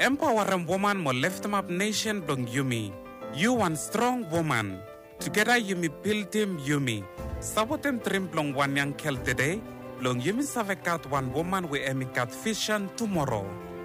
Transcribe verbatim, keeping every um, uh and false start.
empower a woman mo lift them up nation blong Yumi. You one strong woman. Together Yumi build him Yumi. Sabotem trim blong one young kel today. Blong Yumi savekat one woman we emikat vision tomorrow.